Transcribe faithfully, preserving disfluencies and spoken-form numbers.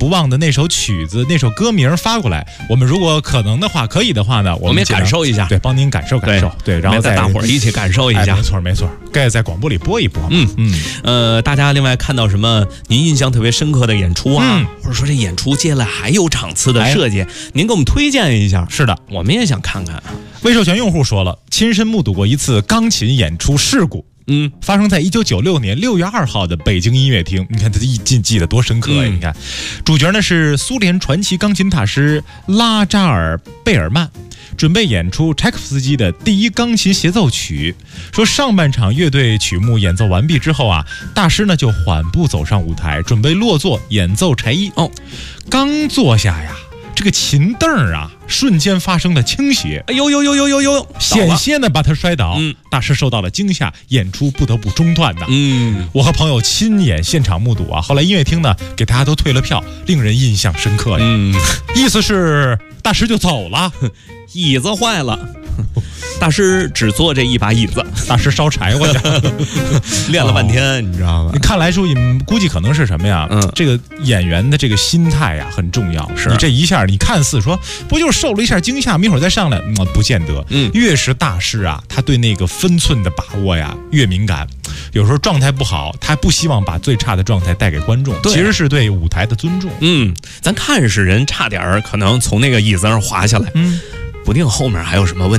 不忘的那首曲子、那首歌名发过来，我们如果可能的话，可以的话呢， 我们也感受一下， 对，帮您感受感受，对，对然后再大伙儿一起感受一下， 哎、没错没错，该在广播里播一播。 嗯嗯，呃，大家另外看到什么您印象特别深刻的演出啊，嗯、或者说这演出接下来还有场次的设计，哎、您给我们推荐一下。 是的， 我们也想看看。 魏授权用户说了，亲身目睹过一次钢琴演出事故。嗯，发生在一九九六年六月二号的北京音乐厅。你看他一记记得多深刻呀、嗯！你看，主角呢是苏联传奇钢琴大师拉扎尔贝尔曼，准备演出柴可夫斯基的第一钢琴协奏曲。说上半场乐队曲目演奏完毕之后啊，大师呢就缓步走上舞台，准备落座演奏柴一。哦，刚坐下呀，这个琴凳啊，瞬间发生了倾斜， 哎呦呦呦呦呦呦， 险些呢把他摔倒。嗯，大师受到了惊吓，演出不得不中断的。 嗯， 我和朋友亲眼现场目睹啊，后来音乐厅呢给大家都退了票，令人印象深刻呀。 嗯， 意思是大师就走了， 椅子坏了。大师只坐这一把椅子， 大师烧柴火去， 练了半天，你知道吗？ 你看来说，你估计可能是什么呀？嗯，这个演员的这个心态呀很重要。是你这一下，你看似说不就是受了一下惊吓，明会儿再上来，嗯，不见得。嗯，越是大师啊，他对那个分寸的把握呀越敏感。有时候状态不好，他不希望把最差的状态带给观众，其实是对舞台的尊重。 嗯，咱看是人差点儿可能从那个椅子上滑下来，嗯，不定后面还有什么问题。